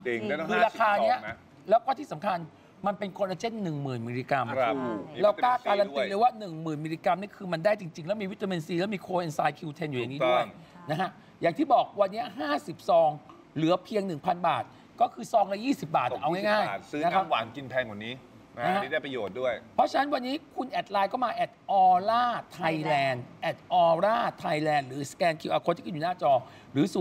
คือราคาเนี้ยแล้วก็ที่สำคัญมันเป็นคอลลาเจน 10,000 มิลลิกรัมเรากล้าการันตีเลยว่า 10,000 มิลลิกรัมนี่คือมันได้จริงๆแล้วมีวิตามินซีแล้วมีโคเอนไซม์ Q10 อยู่อย่างนี้ด้วยนะฮะอย่างที่บอกวันนี้50 ซองเหลือเพียง 1,000 บาทก็คือซองละ20 บาทเอาง่ายๆซื้อน้ำหวานกินแพงกว่านี้นี่ได้ประโยชน์ด้วยเพราะฉะนั้นวันนี้คุณแอดไลน์ก็มาแอดออร่าไทยแลนด์แอดออร่าไทยแลนด์หรือสแกน QR Code ที่ขึ้นอยู่หน้าจอหรือ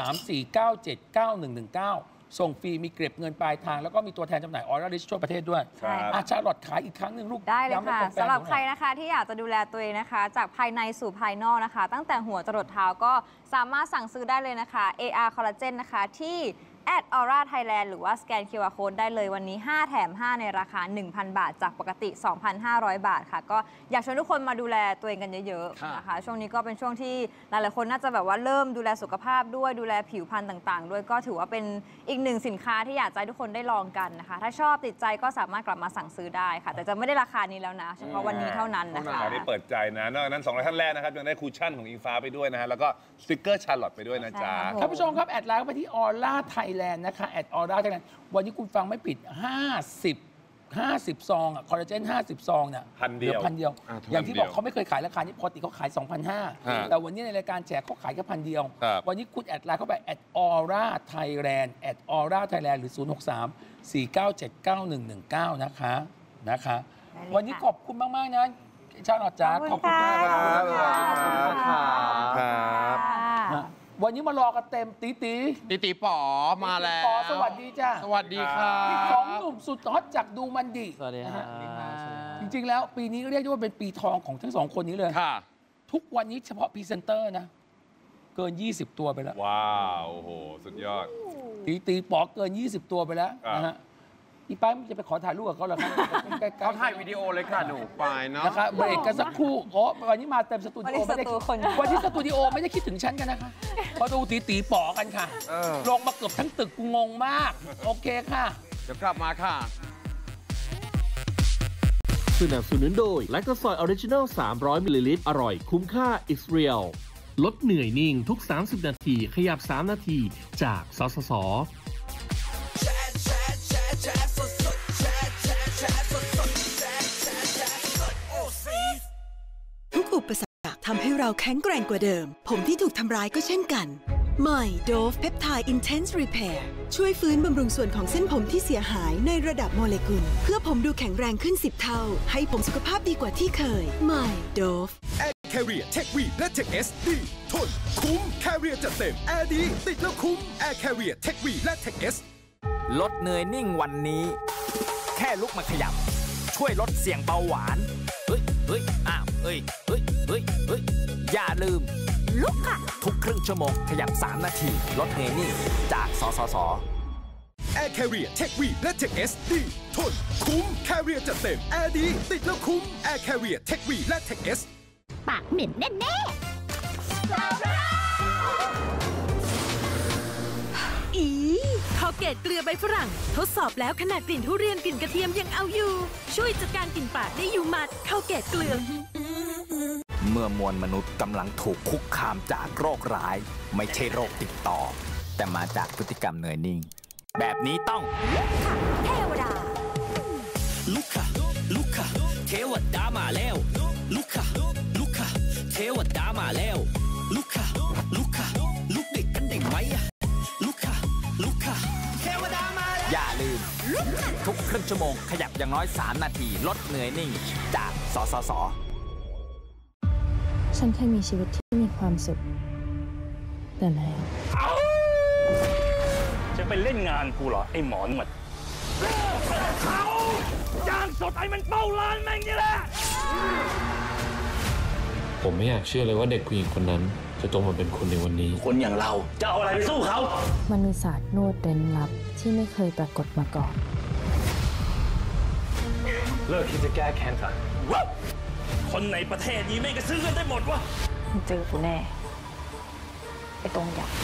0634979119ส่งฟรีมีเก็บเงินปลายทางแล้วก็มีตัวแทนจำหน่ายออร่าลิชทั่วประเทศด้วยชาลอตขายอีกครั้งหนึ่งลูกได้เลยค่ะสำหรับใครนะคะที่อยากจะดูแลตัวเองนะคะจากภายในสู่ภายนอกนะคะตั้งแต่หัวจรดเท้าก็สามารถสั่งซื้อได้เลยนะคะ AR Collagen นะคะที่แอดออร่าไทยแลนด์หรือว่าสแกน QR Code ได้เลยวันนี้5แถม5ในราคา 1,000 บาทจากปกติ 2,500 บาทค่ะก็อยากชวนทุกคนมาดูแลตัวเองกันเยอะๆนะคะช่วงนี้ก็เป็นช่วงที่หลายๆคนน่าจะแบบว่าเริ่มดูแลสุขภาพด้วยดูแลผิวพรรณต่างๆด้วยก็ถือว่าเป็นอีกหนึ่งสินค้าที่อยากให้ทุกคนได้ลองกันนะคะถ้าชอบติดใจก็สามารถกลับมาสั่งซื้อได้ค่ะแต่จะไม่ได้ราคานี้แล้วนะเฉพาะวันนี้เท่านั้นนะคะได้เปิดใจนะนอกจากนั้น2ท่านแรกนะครับยังได้คูชั่นของอิงฟ้าไปด้วยนะฮะแล้วก็สติ๊กเกอร์ชาร์ลอตไปด้วยนะจ๊ะท่านผู้ชมครับแอดไลน์ไปที่ออร่าไทยแลนด์นะคะแอดออร่าไทยแลนด์วันนี้คุณฟังไม่ผิด50 ซองคอลลาเจน50 ซองเนี่ยเหลือ1,000 เดียวอย่างที่บอกเขาไม่เคยขายราคานี้ปกติเขาขาย 2,500 แต่วันนี้ในรายการแจกเขาขายแค่1,000 เดียววันนี้คุณแอดไลน์เข้าไปแอดออร่าไทยแลนด์แอดออร่าไทยแลนด์หรือ0634979119นะคะวันนี้ขอบคุณมากๆนะชาลอตจ๋าขอบคุณมากครับวันนี้มารอกันเต็มตีป๋อมาแล้วป๋อสวัสดีจ้าสวัสดีครับสองหนุ่มสุดฮอตจากดูมันดีสวัสดีครับจริงๆแล้วปีนี้เรียกได้ว่าเป็นปีทองของทั้งสองคนนี้เลยทุกวันนี้เฉพาะพรีเซนเตอร์นะเกิน20 ตัวไปแล้วว้าวโอ้โหสุดยอดตีป๋อเกิน20 ตัวไปแล้วนะฮะอีป้าจะไปขอถ่ายรูปกับเขาเหรอครับเขาถ่ายวิดีโอเลยค่ะหนูไปเนาะนะครับเบรกกันสักครู่วันนี้มาเต็มสตูดิโอไม่ได้วันนี้สตูดิโอไม่ได้คิดถึงฉันกันนะคะพอดูตีป๋อกันค่ะลงมาเกือบทั้งตึกกูงงมากโอเคค่ะเดี๋ยวกลับมาค่ะสนับสนุนโดยแลคโตซอยออริจินัล300 มิลลิลิตรอร่อยคุ้มค่า It's Real ลดเหนื่อยนิ่งทุก30 นาทีขยับ3 นาทีจากสสสทุกอุปสรรคทำให้เราแข็งแกร่งกว่าเดิมผมที่ถูกทำร้ายก็เช่นกันใหม่โดฟเพปไทด์อินเทนส์รีเพร์ช่วยฟื้นบำรุงส่วนของเส้นผมที่เสียหายในระดับโมเลกุลเพื่อผมดูแข็งแรงขึ้น10 เท่าให้ผมสุขภาพดีกว่าที่เคยใหม่โดฟแคเรียเทควีและเทคเอสดีทนคุ้มแคเรียจัดเต็มแอร์ดีติดแล้วคุ้มแอร์แคเรียเทควีและเทคเอสลดเหนื่อยนิ่งวันนี้แค่ลุกมาขยับช่วยลดเสี่ยงเบาหวานอย่าลืมลุกค่ะทุกครึ่งชั่วโมงขยับ3 นาทีลดเหนื่อยนิ่งจากสสสแอร์แคเรียเทควีและเทคเอสดีทนคุ้มแคเรียจัดเต็มแอร์ดีติดแล้วคุ้มแอร์แคเรียเทควีและเทคเอสปากเหม็นแน่อีคอลเกตเกลือใบฝรั่งทดสอบแล้วขนาดกลิ่นทุเรียนกลิ่นกระเทียมยังเอาอยู่ช่วยจัดการกลิ่นปากได้อยู่หมัดคอลเกตเกลือเมื่อมวลมนุษย์กำลังถูกคุกคามจากโรคร้ายไม่ใช่โรคติดต่อแต่มาจากพฤติกรรมเหนื่อยนิ่งแบบนี้ต้องเทวดาลุกค่ะเทวดามาแล้วลุกค่ะเทวดามาแล้วลุกค่ะลุกเด็กกันเด็กไหมลุกค่ะเทวดามาแล้วอย่าลืมทุกครึ่งชั่วโมงขยับอย่างน้อย3 นาทีลดเหนื่อยนิ่งจากสสสฉันเคยมีชีวิตที่มีความสุขแต่แล้วจะไปเล่นงานกูเหรอไอ้หมอนหมดเขาจ้างสดไอ้มันเป้าร้านแม่งนี่แหละผมไม่อยากเชื่อเลยว่าเด็กผู้หญิงคนนั้นจะโตมาเป็นคนในวันนี้คนอย่างเราจะเอาอะไรไปสู้เขามันมีศาสตร์นวดเร้นลับที่ไม่เคยปรากฏมาก่อนเลิกคิดจะแก้แค้นซะคนในประเทศนี้ไม่กระซื้อกันได้หมดวะเจอกูแน่ไอ้ตรงยักษ์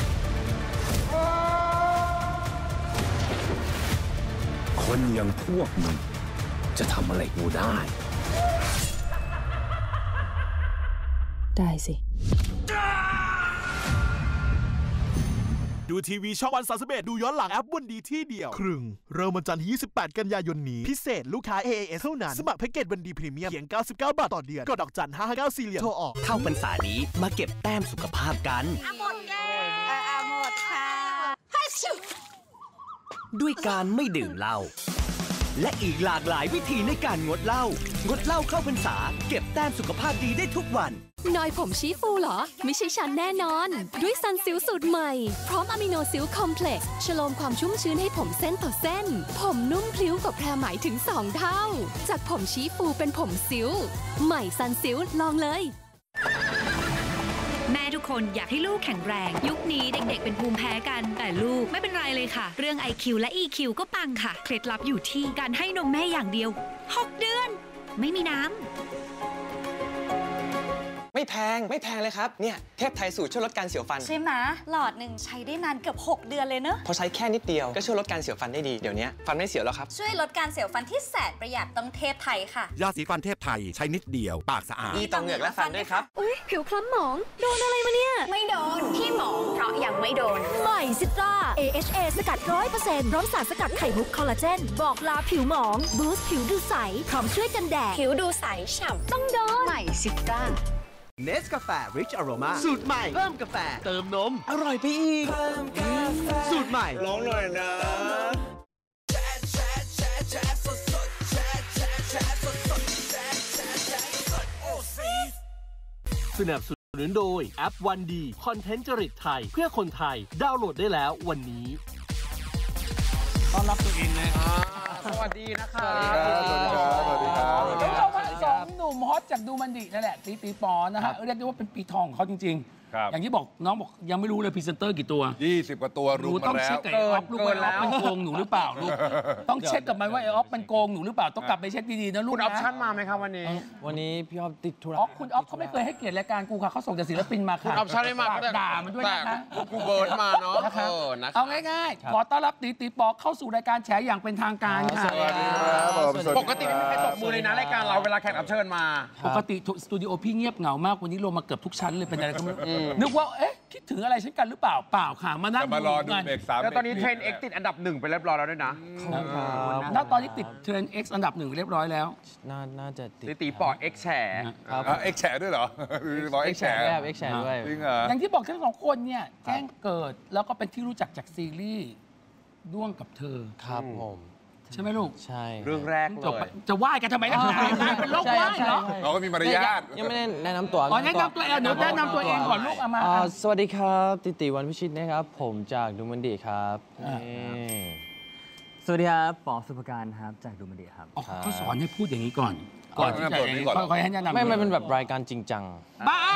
คนอย่างพวกมึงจะทำอะไรกูได้สิดูทีวีช่องวัน31ดูย้อนหลังแอปวันดีที่เดียวครึ่งเริ่มวันจันทร์ที่28 กันยายนนี้พิเศษลูกค้า AAS เท่านั้นสมัครแพ็กเกจวันดีพรีเมียมเพียง99 บาทต่อเดือนกดดอกจัน559 4 เหลี่ยมโทรออกเข้าพรรษานี้มาเก็บแต้มสุขภาพกันหมดแก้วหมดค่ะด้วยการไม่ดื่มเหล้าและอีกหลากหลายวิธีในการงดเหล้เข้าพรรษาเก็บแต้มสุขภาพดีได้ทุกวันนอยผมชี้ฟูเหรอไม่ใช่ฉันแน่นอนด้วยซันซิลสูตรใหม่พร้อมอะมิโนซิลคอมเพล็กซ์ชโลมความชุ่มชื้นให้ผมเส้นต่อเส้นผมนุ่มพลิ้วกว่าแพรไหมถึง2 เท่าจากผมชี้ฟูเป็นผมซิลใหม่ซันซิลลองเลยแม่ทุกคนอยากให้ลูกแข็งแรงยุคนี้เด็กๆเป็นภูมิแพ้กันแต่ลูกไม่เป็นไรเลยค่ะเรื่อง IQ และ EQ ก็ปังค่ะเคล็ดลับอยู่ที่การให้นมแม่อย่างเดียว6 เดือนไม่มีน้ำไม่แพงเลยครับเนี่ยเทพไทยสูตรช่วยลดการเสียวฟันใช่ไหมหลอดหนึ่งใช้ได้นานเกือบ6 เดือนเลยเนอะพอใช้แค่นิดเดียวก็ช่วยลดการเสียวฟันได้ดีเดี๋ยวนี้ฟันไม่เสียวแล้วครับช่วยลดการเสียวฟันที่แสนประหยัดต้องเทพไทยค่ะยาสีฟันเทพไทยใช้นิดเดียวปากสะอาดดีต่อเหงือกและฟันด้วยครับอุ๊ยผิวคล้ำหมองโดนอะไรมาเนี่ยไม่โดนที่หมองเพราะยังไม่โดนใหม่ซิตรา AHA สกัด 100% พร้อมสารสกัดไข่มุกคอลลาเจนบอกลาผิวหมองบูสต์ผิวดูใสพร้อมช่วยกันแดดผิวดูใสฉ่ำต้องโดนใหม่ซิตราเนสกาแฟ Rich Aroma สูตรใหม่เพิ่มกาแฟเติมนมอร่อยไปอีกสูตรใหม่ร้องหน่อยนะสนับสนุนโดยแอปวันดีคอนเทนต์จริตไทยเพื่อคนไทยดาวน์โหลดได้แล้ววันนี้ต้อนรับตัวเองเลยสวัสดีนะครับสวัสดีครับคุณผู้ชม2 หนุ่มฮอตจากดูมันดินั่นแหละตีปอนะฮะเรียกได้ว่าเป็นปีทองของเขาจริงๆอย่างที่บอกน้องบอกยังไม่รู้เลยพรีเซนเตอร์กี่ตัว 20 กว่าตัวรู้มาแล้วต้องเช็คกับไอออฟลูกว่าไอออฟมันโกงหนูหรือเปล่าลูกต้องเช็คกับมันว่าไอออฟมันโกงหนูหรือเปล่าต้องกลับไปเช็คดีๆนะลูกคุณออปชั่นมาไหมครับวันนี้พี่ออฟติดธุระคุณออฟเขาไม่เคยให้เกียรติรายการกูค่ะเขาส่งแต่ศิลปินมาค่ะคุณออปชั่นได้มาด่ามันด้วยนะคะกูเบิร์ดมาเนาะเอาง่ายๆขอต้อนรับตีปอเข้าสู่รายการแฉอย่างเป็นทางการค่ะปกติไม่มีใครตบมือเลยนะรายการเราเวลาแขกรับเชิญมาปกติสตูดิโอพี่เงียบเหงามากวันนี้ลงมาเกือบทุกชั้นเลยเป็นอะไรก็ไม่รู้นึกว่าเอ๊ะคิดถึงอะไรฉันกันหรือเปล่าค่ะมานั่งมารอดูเบรก3 แล้วตอนนี้เทรน X ติดอันดับ1ไปเรียบร้อยแล้วด้วยนะแล้วตอนนี้ติดเทรน X อันดับ1เรียบร้อยแล้วน่าจะติดตีปอด X แฉ X แฉด้วยเหรอบอก X แฉด้วยอย่างที่บอกทั้ง2 คนเนี่ยแจ้งเกิดแล้วก็เป็นที่รู้จักจากซีรีส์ด้วงกับเธอครับผมใช่ไหมลูกใช่เรื่องแรกเลยจะไหว้กันทำไมนะเป็นโรคไหว้เหรอเราก็มีมารยาทยังไม่ได้แนะนำตัวแนะนำตัวเองหนูแนะนำตัวเองก่อนลูกเอามาสวัสดีครับติวันพิชิตนะครับผมจากดูมันดีครับสวัสดีครับปอสุภการครับจากดูมันดีครับเขาสอนให้พูดอย่างนี้ก่อนที่จะอย่างนี้ก่อนคอยให้แนะนำไม่เป็นแบบรายการจริงจังบ้า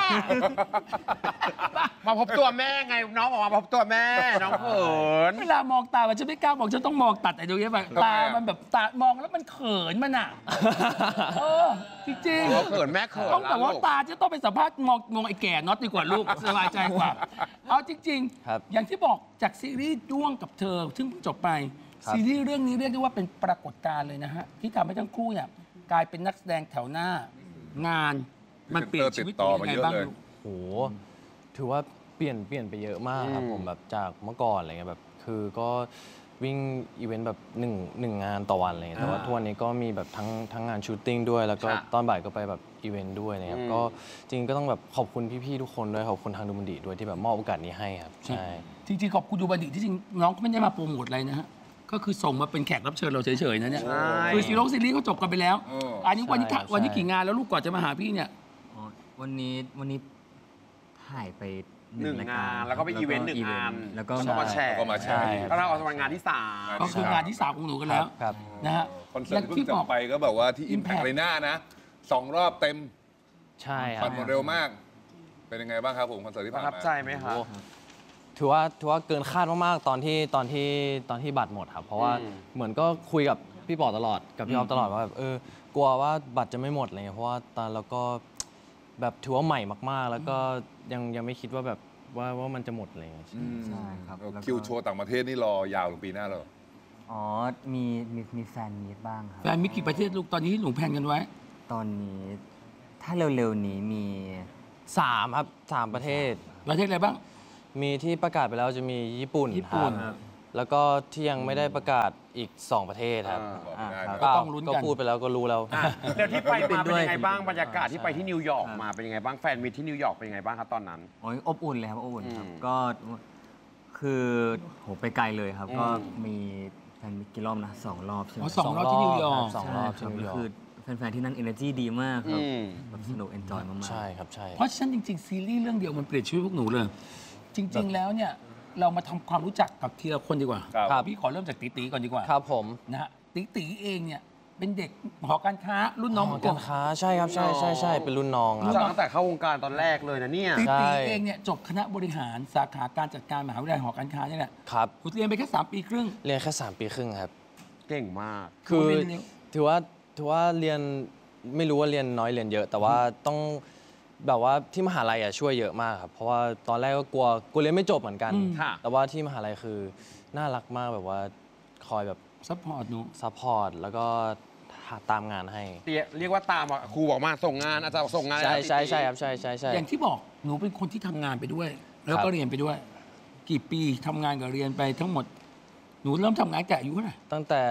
มาพบตัวแม่ไงน้องออกมาพบตัวแม่น้องเขินเวลามองตามันจะไม่กล้ามองจะต้องมองตัดไอ้ตรงนี้ไปตามันแบบตามองแล้วมันเขินมันอ่ะจริงเขินแม่เขินต้องแต่ว่าตาจะต้องไปสัมภาษณ์มองไอ้แก่น็อตดีกว่าลูกสบายใจกว่าเอาจริงๆอย่างที่บอกจากซีรีส์ด้วงกับเธอซึ่งเพิ่งจบไปซีรีส์เรื่องนี้เรียกได้ว่าเป็นปรากฏการณ์เลยนะฮะที่ทำให้ทั้งคู่เนี่ยกลายเป็นนักแสดงแถวหน้างานมันเปลี่ยนชีวิตตัวยังไงบ้างลูกโหถือว่าเปลี่ยนไปเยอะมากครับผมแบบจากเมื่อก่อนอะไรเงี้ยแบบคือก็วิ่งอีเวนต์แบบหนึ่งงานต่อวันอะไรเงี้ยแต่ว่าทุกวันนี้ก็มีแบบทั้งงานชูตติ้งด้วยแล้วก็ตอนบ่ายก็ไปแบบอีเวนต์ด้วยนะครับก็จริงก็ต้องแบบขอบคุณพี่ๆทุกคนด้วยขอบคุณทางดูมันดีด้วยที่แบบมอบโอกาสนี้ให้ครับใช่จริงๆขอบคุณดูมันดีที่จริงน้องก็ไม่ได้มาโปรโมทอะไรนะฮะก็คือส่งมาเป็นแขกรับเชิญเราเฉยๆนะเนี่ยคือซีรีส์เขาจบกันไปแล้วอันนี้วันนี้กี่งานแล้วลูกก่อนจะมาหาพี่เนี่ยวันนี้ถ่ายไป 1 งานแล้วก็ไปอีเวนต์1 งานแล้วก็มาแชร์แล้วเราเอางานที่3 ก็คืองานที่3ของหนูกันแล้วนะฮะคอนเสิร์ตที่บอกไปก็แบบว่าที่ Impact Arena นะ2 รอบเต็มใช่ครับผ่านหมดเร็วมากเป็นยังไงบ้างครับผมคอนเสิร์ตที่ผ่านมาประทับใจไหมครับถือว่าเกินคาดมากๆตอนที่บัตรหมดครับเพราะว่าเหมือนก็คุยกับพี่ปอตลอดกับพี่ออฟตลอดว่าแบบกลัวว่าบัตรจะไม่หมดอะไรเงี้ยเพราะว่าตอนเราก็แบบถือว่าใหม่มากๆแล้วก็ยังไม่คิดว่าแบบว่ามันจะหมดอะไรเงี้ยใช่ครับคิวโชว์ต่างประเทศนี่รอยาวถึงปีหน้าเลยมีแฟนมีตบ้างครับแฟนมีกี่ประเทศลูกตอนนี้ที่หนูแพลนกันไว้ตอนนี้ถ้าเร็วๆนี้มี 3ครับ3 ประเทศอะไรบ้างมีที่ประกาศไปแล้วจะมีญี่ปุ่นครับแล้วก็ที่ยังไม่ได้ประกาศอีก 2 ประเทศครับก็ต้องลุ้นกันก็พูดไปแล้วก็รู้แล้วแล้วที่ไปมาเป็นยังไงบ้างบรรยากาศที่ไปที่นิวยอร์กมาเป็นยังไงบ้างแฟนมิตที่นิวยอร์กเป็นยังไงบ้างครับตอนนั้นโอ้ยอบอุ่นเลยครับอบอุ่นครับก็คือโหไปไกลเลยครับก็มีแฟนมิตกี่รอบนะ2 รอบใช่ไหม 2 รอบที่นิวยอร์ก 2 รอบที่นิวยอร์กคือแฟนๆที่นั่น energy ดีมากครับแบบสนุก enjoy มากๆใช่ครับใช่เพราะฉะนั้นจริงๆซีรีส์เรื่องเดียวมันเปลี่ยนชีวิตพวกหนูเลย จริง ๆ แล้วเนี่ยเรามาทำความรู้จักกับทีละคนดีกว่าพี่ขอเริ่มจากตีก่อนดีกว่าครับผมนะฮะตีเองเนี่ยเป็นเด็กหอการค้ารุ่นน้องหอการค้าใช่ครับใช่เป็นรุ่นน้องครับตั้งแต่เข้าวงการตอนแรกเลยนะเนี่ยตีเองเนี่ยจบคณะบริหารสาขาการจัดการมหาวิทยาลัยหอการค้านี่แหละครับเรียนไปแค่3 ปีครึ่งเรียนแค่3 ปีครึ่งครับเก่งมากคือถือว่าเรียนไม่รู้ว่าเรียนน้อยเรียนเยอะแต่ว่าต้องแบบว่าที่มหาลัยช่วยเยอะมากครับเพราะว่าตอนแรกก็กลัวเรียนไม่จบเหมือนกันแต่ว่าที่มหาลัยคือน่ารักมากแบบว่าคอยแบบซัพพอร์ตหนูซัพพอร์ตแล้วก็ตามงานให้เรียกว่าตามครูบอกมาส่งงานอาจารย์ส่งงานใช่ครับใช่อย่างที่บอกหนูเป็นคนที่ทำงานไปด้วยแล้วก็เรียนไปด้วยกี่ปีทำงานกับเรียนไปทั้งหมดหนูเริ่มทำงานแต่อายุเท่าไหร่ตั้งแต่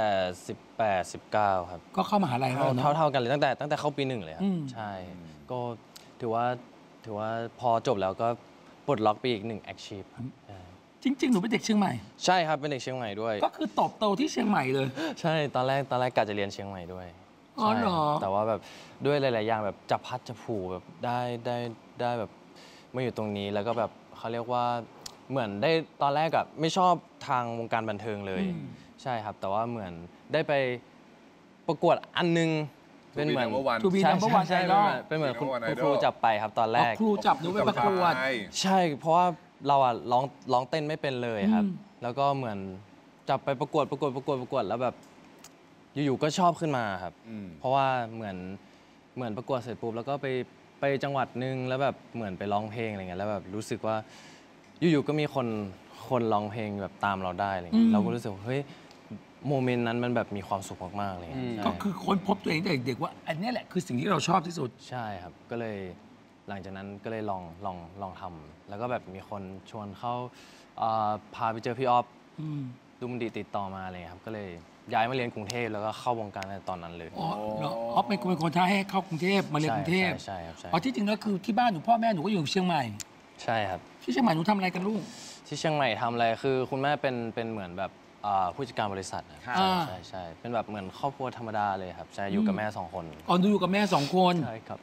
18 19ครับก็เข้ามหาลัยแล้วเท่ากันเลยตั้งแต่เข้าปี 1เลยครับใช่ก็ถือว่าพอจบแล้วก็ปลดล็อกไปอีก1 achieve จริงๆหนูเป็นเด็กเชียงใหม่ใช่ครับเป็นเด็กเชียงใหม่ด้วยก็คือโตที่เชียงใหม่เลยใช่ตอนแรกกะจะเรียนเชียงใหม่ด้วยอ๋อเหรอแต่ว่าแบบด้วยหลายๆอย่างแบบจับพัดจับผูแบบได้แบบมาอยู่ตรงนี้แล้วก็แบบเขาเรียกว่าเหมือนได้ตอนแรกอะไม่ชอบทางวงการบันเทิงเลยใช่ครับแต่ว่าเหมือนได้ไปประกวดอันนึงเป็นเหมือนใช่เป็นเหมือนคุณครูจับไปครับตอนแรกครูจับหนูไปประกวดใช่เพราะว่าเราอะร้องเต้นไม่เป็นเลยครับแล้วก็เหมือนจับไปประกวดแล้วแบบอยู่ๆก็ชอบขึ้นมาครับเพราะว่าเหมือนประกวดเสร็จปุ๊บแล้วก็ไปจังหวัดนึงแล้วแบบเหมือนไปร้องเพลงอะไรเงี้ยแล้วแบบรู้สึกว่าอยู่ๆก็มีคนร้องเพลงแบบตามเราได้อะไรเงี้ยเราก็รู้สึกเฮ้ยโมเมนต์นั้นมันแบบมีความสุขมากๆเลยก็คือค้นพบตัวเองแต่เด็กว่าอันนี้แหละคือสิ่งที่เราชอบที่สุดใช่ครับก็เลยหลังจากนั้นก็เลยลองทำแล้วก็แบบมีคนชวนเข้าพาไปเจอพี่ออฟดูมันดีติดต่อมาอะไรครับก็เลยย้ายมาเรียนกรุงเทพแล้วก็เข้าวงการในตอนนั้นเลยอ๋อออฟเป็นคนท้าให้เข้ากรุงเทพมาเรียนกรุงเทพใช่ครับอ๋อที่จริงแล้วคือที่บ้านหนูพ่อแม่หนูก็อยู่เชียงใหม่ใช่ครับที่เชียงใหม่หนูทำอะไรกันลูกที่เชียงใหม่ทำอะไรคือคุณแม่เป็นเหมือนแบบผู้จัดการบริษัทใช่เป็นแบบเหมือนครอบครัวธรรมดาเลยครับใช่อยู่กับแม่2 คนอ๋อหนูอยู่กับแม่2 คนใช่ครับ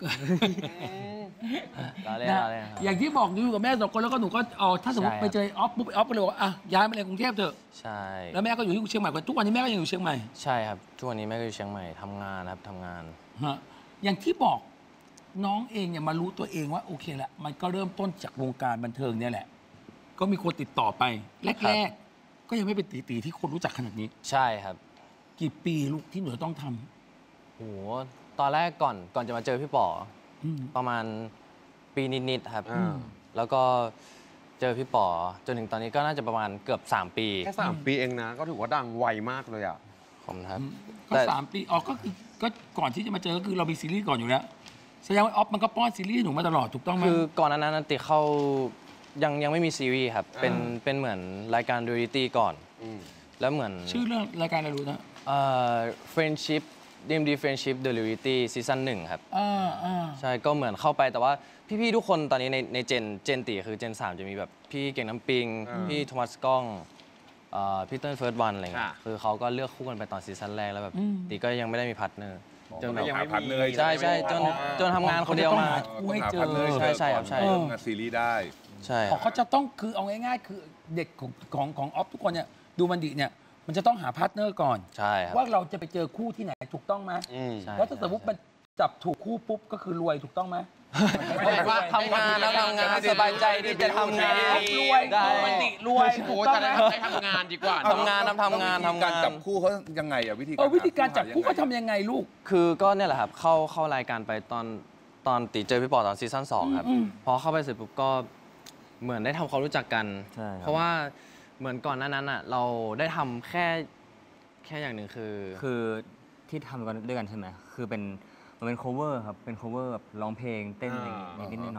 อย่างที่บอกหนูอยู่กับแม่2 คนแล้วก็หนูก็ถ้าสมมติไปเจอออฟปุ๊บออฟก็เลยว่าย้ายมาเรียนกรุงเทพเถอะใช่แล้วแม่ก็อยู่ที่เชียงใหม่ทุกวันนี้แม่ก็ยังอยู่เชียงใหม่ใช่ครับทุกวันนี้แม่ก็อยู่เชียงใหม่ทำงานครับทำงานอย่างที่บอกน้องเองเนี่ยมารู้ตัวเองว่าโอเคแหละมันก็เริ่มต้นจากวงการบันเทิงเนี่ยแหละก็มีคนติดต่อไปแรกๆก็ยังไม่เป็นตีที่คนรู้จักขนาดนี้ใช่ครับกี่ปีลูกที่หนูต้องทำโหตอนแรกก่อนจะมาเจอพี่ป๋อประมาณปีนิดๆครับแล้วก็เจอพี่ป๋อจนถึงตอนนี้ก็น่าจะประมาณเกือบ3 ปีแค่3 ปีเองนะก็ถือว่าดังไวมากเลยอ่ะผมครับก็3 ปีก็ก่อนที่จะมาเจอก็คือเรามีซีรีส์ก่อนอยู่แล้วแสดงว่าออฟมันก็ป้อนซีรีส์หนูมาตลอดถูกต้องไหมคือก่อนนั้นติเข้ายังไม่มีซีรีส์ครับเป็นเหมือนรายการเรียลลิตี้ก่อนแล้วเหมือนชื่อเรื่องรายการอะไรรู้นะ Friendship DMD Friendship The Reality Season 1ครับใช่ก็เหมือนเข้าไปแต่ว่าพี่ๆทุกคนตอนนี้ในเจนตีคือเจน3จะมีแบบพี่เก่งน้ำปิงพี่โทมัสก้องพี่เติ้ลเฟิร์สวันอะไรเงี้ยคือเขาก็เลือกคู่กันไปตอนซีซั่นแรกแล้วแบบตีก็ยังไม่ได้มีพาร์ทเนอร์จนยังไม่พาร์ทเนอร์ใช่จนทำงานคนเดียวมาใช่ครับใช่งานซีรีส์ได้ใช่เขาจะต้องคือเอาง่ายๆคือเด็กของออฟทุกคนเนี่ยดูมันดีเนี่ยมันจะต้องหาพาร์ทเนอร์ก่อนใช่ครับว่าเราจะไปเจอคู่ที่ไหนถูกต้องไหมแล้วถ้าสมมติมันจับถูกคู่ปุ๊บก็คือรวยถูกต้องไหมว่าทำงานแล้วทำงานสบายใจที่จะทำงานรวยได้รวยถูกต้องไหมทำงานดีกว่าทำงานการจับคู่เขายังไงอะวิธีการจับคู่เขาทำยังไงลูกคือก็เนี่ยแหละครับเข้ารายการไปตอนตีเจอพี่ปอตอนซีซั่น2ครับพอเข้าไปเสร็จปุ๊บก็เหมือนได้ทำความรู้จักกันเพราะว่าเหมือนก่อนหน้านั้นอ่ะเราได้ทำแค่อย่างหนึ่งคือที่ทำกันด้วยกันใช่ไหมคือมันเป็น cover ครับเป็น cover แบบร้องเพลงเต้นอะไรนิดหน่อยครับ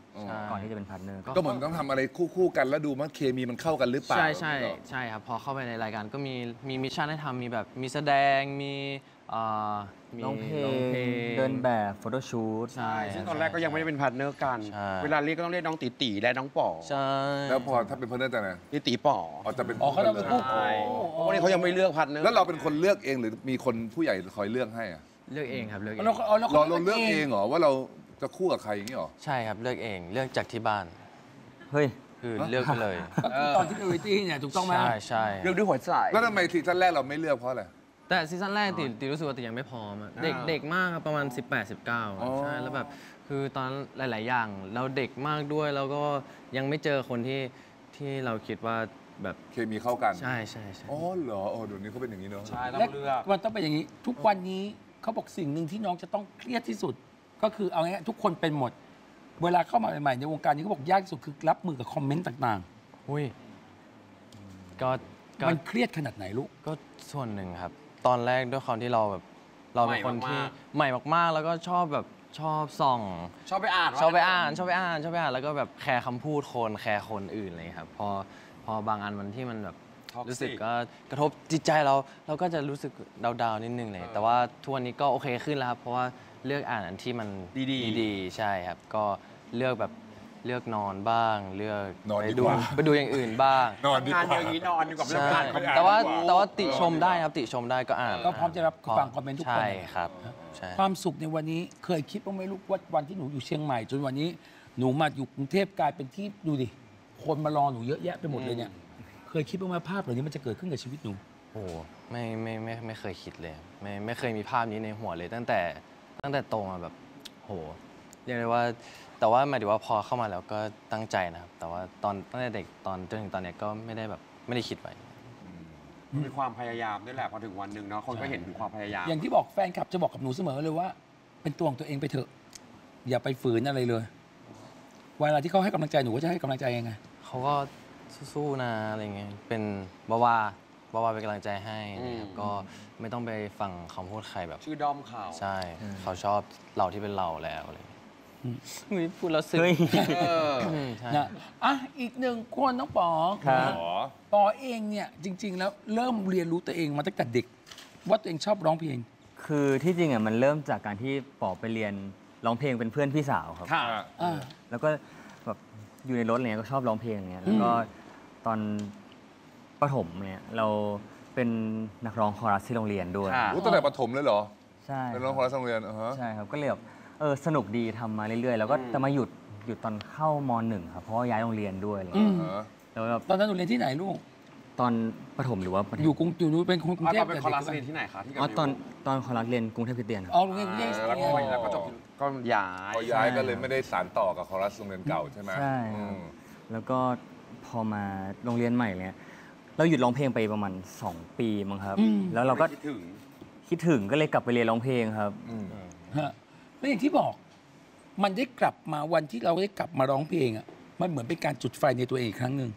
ก่อนที่จะเป็นพาร์ทเนอร์ก็เหมือนต้องทำอะไรคู่กันแล้วดูว่าเคมีมันเข้ากันหรือเปล่าใช่ครับพอเข้าไปในรายการก็มีมิชชั่นให้ทำมีแบบมีแสดงมีร้องเพลงเดินแบบโฟโต้ชูตใช่ซึ่งตอนแรกก็ยังไม่ได้เป็นพาร์ทเนอร์กันเวลาเรียกก็ต้องเรียกน้องตีและน้องป๋อใช่แล้วพอถ้าเป็นพาร์ทเนอร์จะไงตีป๋อจะเป็นเขาต้องเป็นคู่วันนี้เขายังไม่เลือกพาร์ทเนอร์แล้วเราเป็นคนเลือกเองหรือมีคนผู้ใหญ่คอยเลือกให้อะเลือกเองครับเลือกเองเราเลือกเองเหรอว่าเราจะคู่กับใครอย่างนี้หรอใช่ครับเลือกเองเลือกจากที่บ้านเฮ้ยคือเลือกไปเลยตอนที่เป็นเวทีเนี่ยถูกต้องไหมใช่เลือกด้วยหัวใจแล้วทำไมซีซั่นแรกเราไม่เลือกเพราะอะไรแต่ซีซั่นแรกตีรู้สึกว่าตียังไม่พร้อมเด็กมากครับประมาณ18-19ใช่แล้วแบบคือตอนหลายๆอย่างเราเด็กมากด้วยแล้วก็ยังไม่เจอคนที่เราคิดว่าแบบเคมีเข้ากันใช่อ๋อเหรอเดี๋ยวนี้เขาเป็นอย่างนี้เนาะใช่ต้องเลือกมันต้องเป็นอย่างนี้ทุกวันนี้เขาบอกสิ่งหนึ่งที่น้องจะต้องเครียดที่สุดก็คือเอาง่ายๆทุกคนเป็นหมดเวลาเข้ามาใหม่ๆในวงการนี้เขาบอกยากที่สุดคือรับมือกับคอมเมนต์ต่างๆอุ้ยก็มันเครียดขนาดไหนลูกก็ส่วนหนึ่งครับตอนแรกด้วยความที่เราแบบเราเป็นคนที่ใหม่มากๆแล้วก็ชอบแบบชอบส่องชอบไปอ่านแล้วก็แบบแคร์คำพูดคนแคร์คนอื่นเลยครับพอบางอันมันที่มันแบบรู้สึกก็กระทบจิตใจเราก็จะรู้สึกดาวๆนิดนึงเลยแต่ว่าทุกวันนี้ก็โอเคขึ้นแล้วครับเพราะว่าเลือกอ่านอันที่มันดีใช่ครับก็เลือกแบบเลือกนอนบ้างเลือกไปดูอย่างอื่นบ้างนอนดีกว่าอย่างนี้นอนดีกว่าเรื่องอ่านแต่ว่าติชมได้ครับติชมได้ก็อ่านก็พร้อมจะรับฟังคอมเมนต์ทุกคนใช่ครับความสุขในวันนี้เคยคิดบ้างไหมลูกว่าวันที่หนูอยู่เชียงใหม่จนวันนี้หนูมาอยู่กรุงเทพกลายเป็นที่ดูดิคนมารอหนูเยอะแยะไปหมดเลยเนี่ยเคยคิดบ้างไหมภาพเหล่านี้มันจะเกิดขึ้นกับชีวิตหนูโอ้ไม่เคยคิดเลยไม่เคยมีภาพนี้ในหัวเลยตั้งแต่โตมาแบบโหเรียกได้ว่าแต่ว่าหมายถึงว่าพอเข้ามาแล้วก็ตั้งใจนะครับแต่ว่าตั้งแต่เด็กจนถึงตอนนี้ก็ไม่ได้คิดไว้มีความพยายามด้วยแหละพอถึงวันหนึ่งเนาะคนก็เห็นถึงความพยายามอย่างที่บอกแฟนคลับจะบอกกับหนูเสมอเลยว่าเป็นตัวของตัวเองไปเถอะอย่าไปฝืนอะไรเลยเวลาที่เขาให้กำลังใจหนูก็จะให้กำลังใจยังไงเขาก็สู้ๆนะอะไรเงี้ยเป็นบาวาเป็นกำลังใจให้นะครับก็ไม่ต้องไปฟังคำพูดใครแบบชื่อด้อมเขาใช่เขาชอบเราที่เป็นเราแล้วอะไรพูดแล้วซึ้งนะอีกหนึ่งคนน้องป๋อปอเองเนี่ยจริงๆแล้วเริ่มเรียนรู้ตัวเองมาตั้งแต่เด็กว่าตัวเองชอบร้องเพลงคือที่จริงมันเริ่มจากการที่ป๋อไปเรียนร้องเพลงเป็นเพื่อนพี่สาวครับแล้วก็แบบอยู่ในรถอะไรเงี้ยก็ชอบร้องเพลงอย่างเงี้ยแล้วก็ตอนประถมเนี่ยเราเป็นนักร้องคอรัสที่โรงเรียนด้วยตั้งแต่ประถมเลยเหรอใช่เป็นนักร้องคอรัสโรงเรียนใช่ครับก็เลยแบบสนุกดีทำมาเรื่อยๆแล้วก็จะมาหยุดตอนเข้าม.1 ครับเพราะว่าย้ายโรงเรียนด้วยอะไรแล้วแบบตอนนั้นหนูเรียนที่ไหนลูกตอนประถมหรือว่าอยู่กรุงอยู่เป็นกรุงเทพเป็นคอรัสเรียนที่ไหนคะที่ตอนคอรัสเรียนกรุงเทพคริสเตียนครับอ๋อโรงเรียนกรุงเทพแล้วก็จบก็ย้ายก็เลยไม่ได้สานต่อกับคอรัสโรงเรียนเก่าใช่ไหมใช่แล้วก็พอมาโรงเรียนใหม่เนี่ยเราหยุดร้องเพลงไปประมาณ2 ปีมั้งครับแล้วเราก็คิดถึงก็เลยกลับไปเรียนร้องเพลงครับแล้วอย่างที่บอกมันได้กลับมาวันที่เราได้กลับมาร้องเพลงอ่ะมันเหมือนเป็นการจุดไฟในตัวเองอีกครั้งหนึ่ง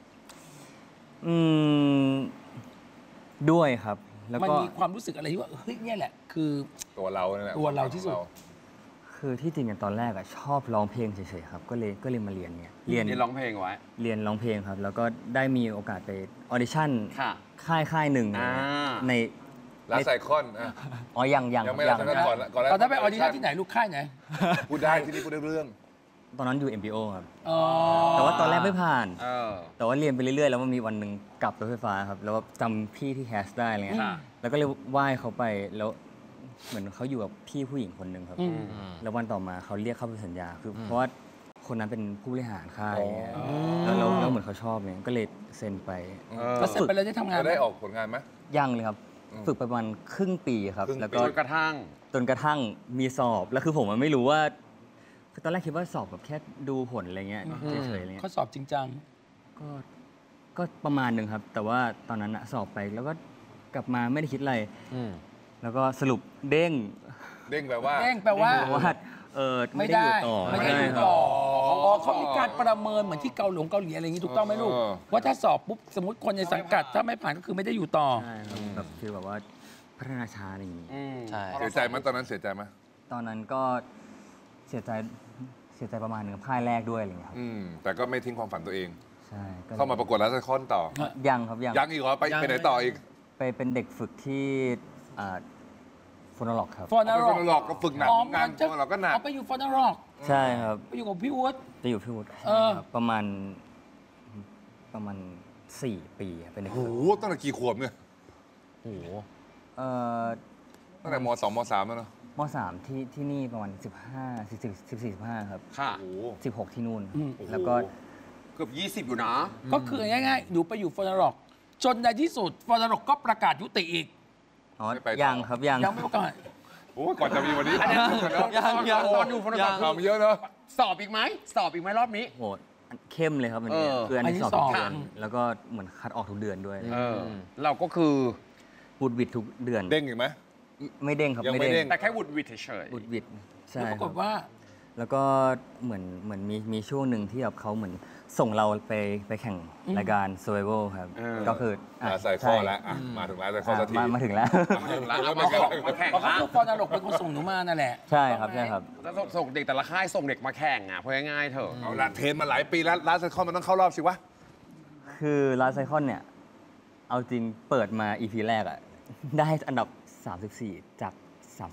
ด้วยครับแล้วก็มันมีความรู้สึกอะไรที่ว่าเฮ้ยเนี่ยแหละคือตัวเราเนี่ยแหละตัวเราที่สุดคือที่จริงตอนแรกชอบร้องเพลงเฉยๆครับก็เลยมาเรียนเนี่ยเรียนร้องเพลงไว้เรียนร้องเพลงครับแล้วก็ได้มีโอกาสไปออดิชั่นค่ายหนึ่งในลาไซคอนยังไม่ลาไซคอนก่อนตอนนั้นไปออดิชั่นที่ไหนลูกค่ายไหนพูดได้ที่นี่พูดได้เรื่องตอนนั้นอยู่ MPO ครับแต่ว่าตอนแรกไม่ผ่านแต่ว่าเรียนไปเรื่อยๆแล้วมันมีวันหนึ่งกลับรถไฟฟ้าครับแล้วจำพี่ที่แคสได้อะไรเงี้ยแล้วก็เลยไหว้เขาไปแล้วเหมือนเขาอยู่กับพี่ผู้หญิงคนหนึ่งครับแล้ววันต่อมาเขาเรียกเข้าไปสัญญาคือเพราะว่าคนนั้นเป็นผู้บริหารค่ายแล้วเหมือนเขาชอบเนี่ยก็เลยเซ็นไปแล้วเซ็นไปแล้วได้ทำงานได้ออกผลงานไหมยังเลยครับฝึกประมาณครึ่งปีครับแล้วก็จนกระทั่งมีสอบแล้วคือผมมันไม่รู้ว่าคือตอนแรกคิดว่าสอบแบบแค่ดูผลอะไรเงี้ยเฉยๆอะไรเงี้ยเขาสอบจริงจังก็ประมาณหนึ่งครับแต่ว่าตอนนั้นสอบไปแล้วก็กลับมาไม่ได้คิดอะไรแล้วก็สรุปเด้งแปลว่าไม่ได้อยู่ต่อเขามีการประเมินเหมือนที่เกาหลีอะไรอย่างนี้ถูกต้องไหมลูกว่าถ้าสอบปุ๊บสมมติคนในสังกัดถ้าไม่ผ่านก็คือไม่ได้อยู่ต่อใช่ครับแบบคือแบบว่าพัฒนาช้าอะไรอย่างนี้ใช่เสียใจไหมตอนนั้นเสียใจไหมตอนนั้นก็เสียใจสียใจประมาณหนึ่งค่ายแรกด้วยอะไรเงี้ยครับแต่ก็ไม่ทิ้งความฝันตัวเองใช่เข้ามาประกวดแล้วจะค้นต่อยังครับยังอีกเหรอไปไหนต่ออีกไปเป็นเด็กฝึกที่ฟอนอล็อกครับฟอนอล็อกก็ฝึกหนักงานฟอนอล็อกก็หนักไปอยู่ฟอนอล็อกใช่ครับไปอยู่กับพี่วุฒิไปอยู่พี่วุฒิประมาณ4 ปีเป็นเด็กโอ้โหตั้งแต่กี่ขวบเนี่ยโอ้โหตั้งแต่ม2ม3แล้วเนาะม3ที่นี่ประมาณ14-15ครับค่ะ 16ที่นู่นแล้วก็เกือบ20อยู่นะก็คือง่ายๆหนูไปอยู่ฟอนอล็อกจนในที่สุดฟอนอล็อกก็ประกาศยุติอีกยังครับยังไม่ประกาศโอ้ก่อนจะมีวันนี้ยังตอนอยู่ฟอนอล็อกทำเยอะเนาะสอบอีกไหมรอบนี้โหเข้มเลยครับมันคืออันนี้สอบทุกเดือนแล้วก็เหมือนคัดออกทุกเดือนด้วยเราก็คือวูดวิดทุกเดือนเด้งอีกไหมไม่เด้งครับไม่เด้งแต่แค่วูดวิดเฉยวูดวิดใช่ปรากฏว่าแล้วก็เหมือนมีช่วงหนึ่งที่แบบเขาเหมือนส่งเราไปแข่งรายการ Survival ครับก็คือใส่ข้อแล้วมาถึงแล้วใส่ข้อสักทีมาถึงแล้วแล้วมาแข่งเขาคือฟอนอล็อกเป็นคนส่งหนูมานั่นแหละใช่ครับใช่ครับแล้วส่งเด็กแต่ละค่ายส่งเด็กมาแข่งอ่ะเพราะง่ายๆเถอะเอาละเทรนมาหลายปีแล้วลาสไซคอนมันต้องเข้ารอบสิวะคือลาสไซคอนเนี่ยเอาจริงเปิดมา EP แรกอ่ะได้อันดับ34จาก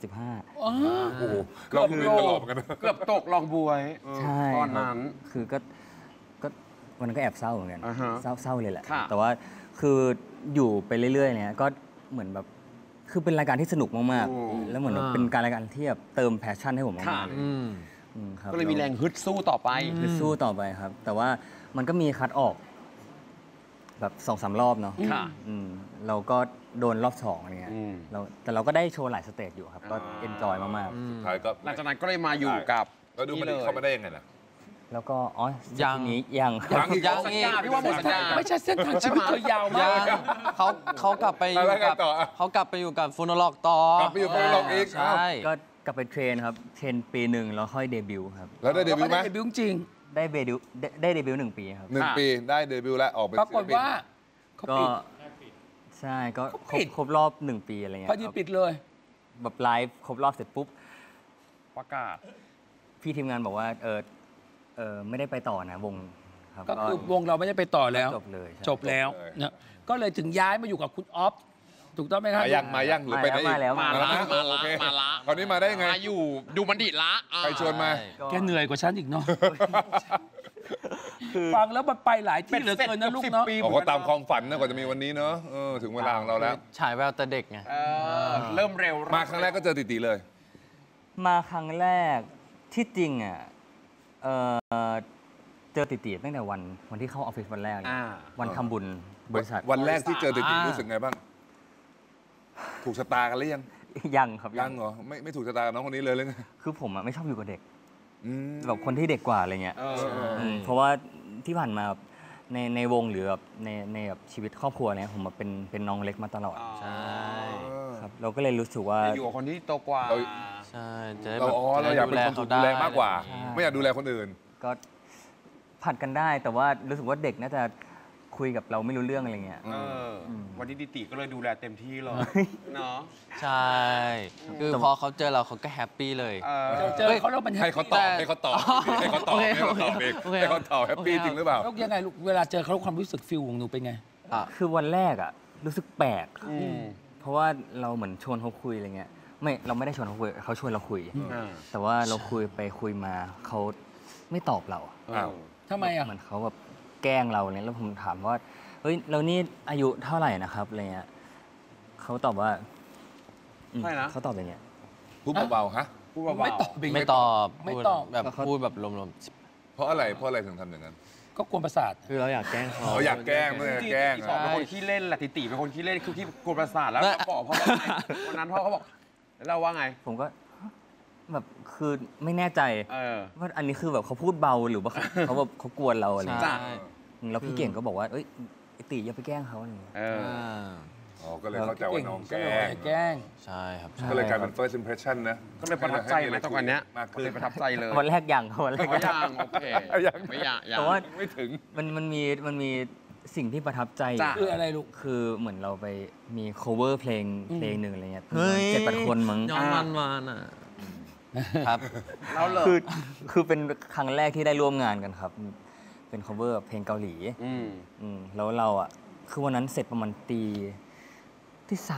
35 โอ้โหเราคือตลอดกันเกือบตกลองบวยใช่ตอนนั้นคือก็วันนั้นก็แอบเศร้าเหมือนกันเศร้าเลยแหละแต่ว่าคืออยู่ไปเรื่อยๆเนี่ยก็เหมือนแบบคือเป็นรายการที่สนุกมากๆแล้วเหมือนเป็นการรายการที่แบบเติมแพชชั่นให้ผมมากๆเลยก็เลยมีแรงฮึดสู้ต่อไปครับแต่ว่ามันก็มีคัดออกแบบ 2-3 รอบเนาะเราก็โดนรอบ2อะไรเงี้ยแต่เราก็ได้โชว์หลายสเตจอยู่ครับก็เอนจอยมากๆสุดท้ายก็หลังจากนั้นก็เลยมาอยู่กับแล้วดูมันเข้ามาได้ยังไงล่ะแล้วก็ยังพี่ว่าหมดสัญญาไม่ใช่เส้นทางชีวิตเธอยาวมากเขากลับไปอยู่กับฟอนอล็อกต่อกลับไปอยู่ฟอนอล็อกอีกใช่ก็กลับไปเทรนครับเทรนปีหนึ่งแล้วค่อยเดบิวต์ครับแล้วได้เดบิวต์ไหมเดบิวต์จริงได้เดบิวต์1 ปีครับ 1 ปีได้เดบิวต์แล้วออกไปปรากฏว่าก็ใช่ก็ครบรอบ1 ปีอะไรเงี้ยพอดีปิดเลยแบบไลฟ์ครบรอบเสร็จปุ๊บประกาศพี่ทีมงานบอกว่าไม่ได้ไปต่อนะวงครับก็คือวงเราไม่ได้ไปต่อแล้วจบแล้วเนี่ยก็เลยถึงย้ายมาอยู่กับคุณอ๊อฟถูกต้องไหมครับมายังหรือไปไหนมาแล้วโอเคคราวนี้มาได้ยังไงมาอยู่ดูมันดิละใครชวนมาแกเหนื่อยกว่าฉันอีกเนาะฟังแล้วมันไปหลายที่เหลือเกินนะลูกเนาะก็ตามความฝันนะกว่าจะมีวันนี้เนาะถึงเวลาของเราแล้วฉายแววแต่เด็กไงเริ่มเร็วมาครั้งแรกก็เจอติเลยมาครั้งแรกที่จริงอ่ะเจอติตั้งแต่วันที่เข้าออฟฟิศวันแรกวันทำบุญบริษัทวันแรกที่เจอติรู้สึกไงบ้างถูกชะตากันหรือยังครับยังเหรอไม่ถูกชะตากับน้องคนนี้เลยหรือไงคือผมไม่ชอบอยู่กับเด็กแบบคนที่เด็กกว่าอะไรเงี้ยเพราะว่าที่ผ่านมาในวงหรือแบบในแบบชีวิตครอบครัวเนี่ยผมมาเป็นน้องเล็กมาตลอดใช่ครับเราก็เลยรู้สึกว่าอยู่กับคนที่โตกว่าใช่จะเราอยากเป็นคนดูแลมากกว่าไม่อยากดูแลคนอื่นก็ผัดกันได้แต่ว่ารู้สึกว่าเด็กน่าจะคุยกับเราไม่รู้เรื่องอะไรเงี้ยวันนี้ติก็เลยดูแลเต็มที่เลยเนาะใช่คือพอเขาเจอเราเขาก็แฮปปี้เลยเจอเขาแล้วมันให้เขาตอบแฮปปี้จริงหรือเปล่าแล้วยังไงลูกเวลาเจอเขาความรู้สึกฟิลของหนูเป็นไงคือวันแรกอ่ะรู้สึกแปลกเพราะว่าเราเหมือนชวนเขาคุยอะไรเงี้ยเราไม่ได้ชวนเขาคุยเขาชวนเราคุยแต่ว่าเราคุยไปคุยมาเขาไม่ตอบเราทำไมอ่ะเหมือนเขาแบบแกล้งเราเนี่ยแล้วผมถามว่าเฮ้ยเรานี่อายุเท่าไหร่นะครับอะไรเงี้ยเขาตอบว่าเขาตอบอย่างเงี้ยพูดเบาๆฮะพูดเบาๆไม่ตอบแบบพูดแบบลมๆเพราะอะไรถึงทำอย่างนั้นก็กวนประสาทคือเราอยากแกล้งเขาอยากแกล้งไม่แกล้งเป็นคนขี้เล่นแหละติเป็นคนขี้เล่นคือที่กวนประสาทแล้วพ่อวันนั้นพ่อเขาบอกแล้วเราว่าไงผมก็แบบคือไม่แน่ใจว่าอันนี้คือแบบเขาพูดเบาหรือว่าเขาแบบเขากวนเราอะไรแล้วพี่เก่งก็บอกว่าเอ้ยติอย่าไปแกล้งเขาอะไรอย่างเงี้ยก็เลยเข้าใจว่าน้องแกล้งใช่ครับก็เลยกลายเป็น first impression นะก็เลยประทับใจไหมตอนนี้ก็เลยประทับใจเลยวันแรกยังวันแรกยังโอเคไม่ยังแต่ว่าไม่ถึงมันมีสิ่งที่ประทับใจคืออะไรลูกคือเหมือนเราไปมี cover เพลงหนึ่งอะไรเงี้ย7-8 คนมั้งย้อนวันอ่ะครับคือเป็นครั้งแรกที่ได้ร่วมงานกันครับ เป็น cover เพลงเกาหลีแล้วเราอ่ะคือวันนั้นเสร็จประมาณตี ที่